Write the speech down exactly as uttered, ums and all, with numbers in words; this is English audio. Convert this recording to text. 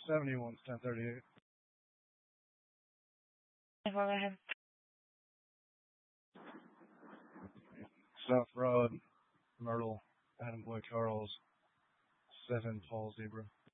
seventy-one, ten thirty-eight. Go ahead. South Broad, Myrtle, Adam Boy Charles, seven Paul Zebra.